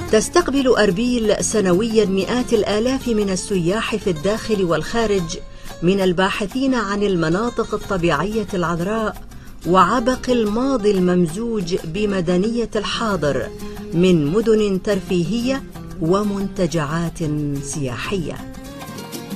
تستقبل أربيل سنويا مئات الآلاف من السياح في الداخل والخارج، من الباحثين عن المناطق الطبيعية العذراء وعبق الماضي الممزوج بمدنية الحاضر، من مدن ترفيهية ومنتجعات سياحية.